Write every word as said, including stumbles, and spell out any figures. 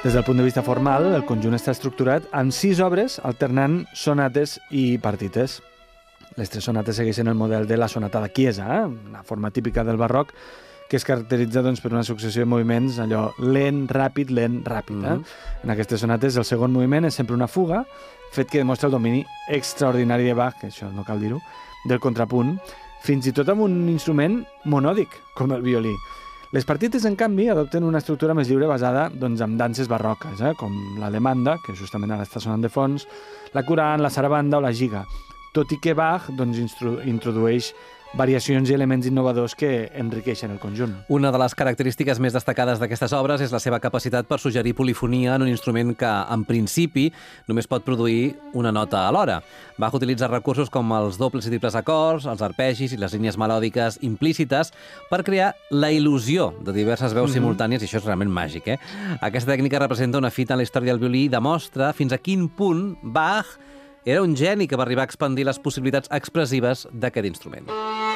Des del punt de vista formal, el conjunt està estructurat en sis obres alternant sonates i partites. Les tres sonates segueixen el model de la sonata da Chiesa, eh? Una forma típica del barroc que es caracteritza doncs, per una successió de moviments allò lent, ràpid, lent, ràpid. Eh? Mm-hmm. En aquestes sonates el segon moviment és sempre una fuga, fet que demostra el domini extraordinari de Bach, que això no cal dir-ho, del contrapunt, fins i tot amb un instrument monòdic, com el violí. Les partites, en canvi, adopten una estructura més lliure basada doncs, en danses barroques, eh? Com l'alemanda, que justament ara està sonant de fons, la curant, la sarabanda o la giga, tot i que Bach doncs, introdueix variacions i elements innovadors que enriqueixen el conjunt. Una de les característiques més destacades d'aquestes obres és la seva capacitat per suggerir polifonia en un instrument que, en principi, només pot produir una nota alhora. Bach utilitza recursos com els dobles i triples acords, els arpegis i les línies melòdiques implícites per crear la il·lusió de diverses veus mm-hmm. simultànies, i això és realment màgic, eh? Aquesta tècnica representa una fita en la història del violí i demostra fins a quin punt Bach era un geni que va arribar a expandir les possibilitats expressives d'aquest instrument.